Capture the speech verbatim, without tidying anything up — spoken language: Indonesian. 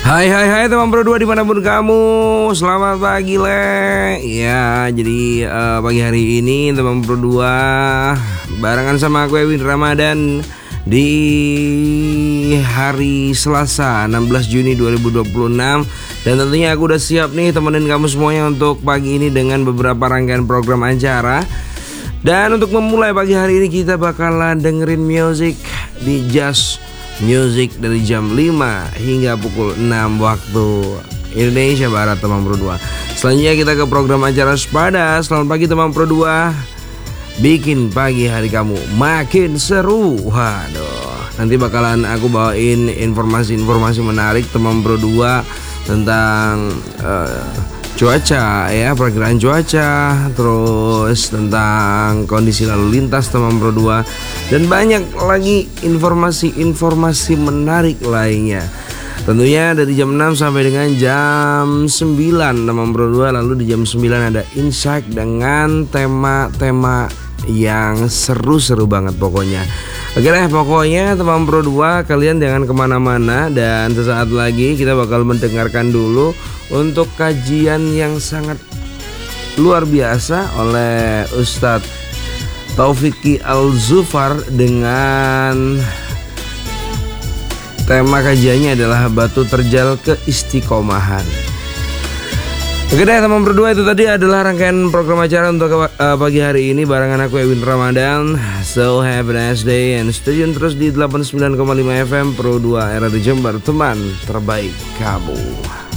Hai hai hai teman Pro dua dimanapun kamu, selamat pagi le. Ya jadi uh, pagi hari ini teman Pro dua barengan sama aku Ewin Ramadan di hari Selasa enam belas Juni dua ribu dua puluh enam. Dan tentunya aku udah siap nih temenin kamu semuanya untuk pagi ini dengan beberapa rangkaian program acara. Dan untuk memulai pagi hari ini kita bakalan dengerin music di Just Music dari jam lima hingga pukul enam waktu Indonesia Barat teman Pro dua. Selanjutnya kita ke program acara Sepada. Selamat pagi teman Pro dua. Bikin pagi hari kamu makin seru. Waduh, nanti bakalan aku bawain informasi-informasi menarik teman Pro dua tentang uh, cuaca ya, perkiraan cuaca, terus tentang kondisi lalu lintas teman Pro dua, dan banyak lagi informasi-informasi menarik lainnya. Tentunya dari jam enam sampai dengan jam sembilan teman Pro dua. Lalu di jam sembilan ada Insight dengan tema-tema yang seru-seru banget pokoknya. Oke deh, pokoknya teman Pro dua kalian jangan kemana-mana. Dan sesaat lagi kita bakal mendengarkan dulu untuk kajian yang sangat luar biasa oleh Ustadz Taufiki Al-Zufar dengan tema kajiannya adalah batu terjal keistiqomahan. Oke deh teman Pro dua, itu tadi adalah rangkaian program acara untuk uh, pagi hari ini barengan aku Ewin Ramadan. So have a nice day and stay tune terus di delapan puluh sembilan koma lima F M Pro dua Era di Jember, teman terbaik kamu.